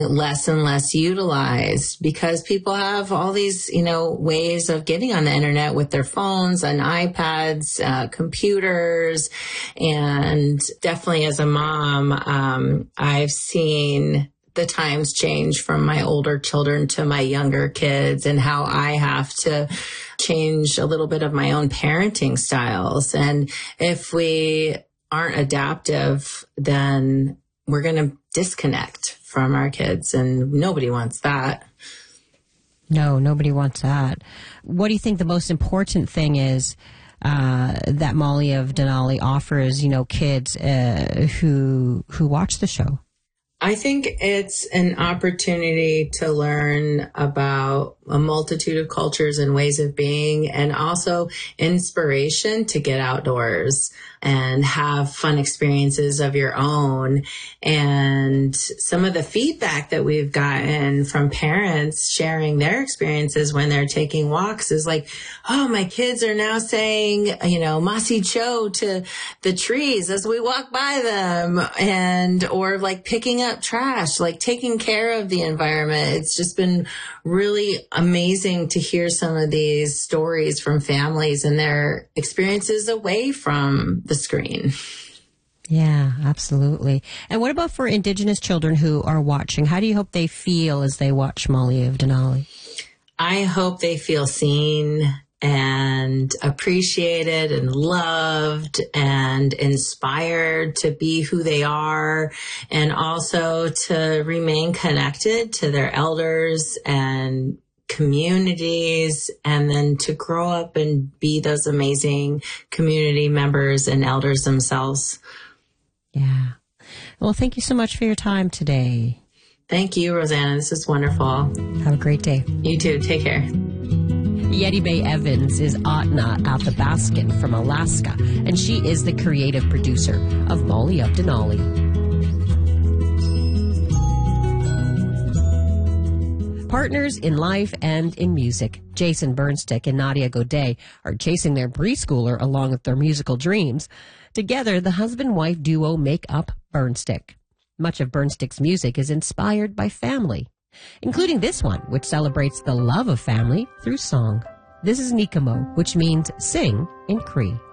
less and less utilized because people have all these, ways of getting on the internet with their phones and iPads, computers. And definitely as a mom, I've seen the times change from my older children to my younger kids and how I have to change a little bit of my own parenting styles. And if we aren't adaptive, then we're going to disconnect from our kids, and nobody wants that. No, nobody wants that. What do you think the most important thing is that Molly of Denali offers, kids who watch the show? I think it's an opportunity to learn about a multitude of cultures and ways of being, and also inspiration to get outdoors and have fun experiences of your own. And some of the feedback that we've gotten from parents sharing their experiences when they're taking walks is like, oh, my kids are now saying, Masi Cho to the trees as we walk by them, or like picking up trash, like taking care of the environment. It's just been really amazing to hear some of these stories from families and their experiences away from the screen. Yeah, absolutely. And what about for Indigenous children who are watching? How do you hope they feel as they watch Molly of Denali? I hope they feel seen and appreciated and loved and inspired to be who they are, and also to remain connected to their elders and communities, and then to grow up and be those amazing community members and elders themselves. Yeah. Well, thank you so much for your time today. Thank you, Rosanna. This is wonderful. Have a great day. You too. Take care. Yeti Bay Evans is Atna Athabaskan from Alaska, and she is the creative producer of Molly of Denali. Partners in life and in music, Jason Burnstick and Nadia Godet are chasing their preschooler along with their musical dreams. Together, the husband-wife duo make up Burnstick. Much of Burnstick's music is inspired by family, including this one, which celebrates the love of family through song. This is Nikamo, which means sing in Cree.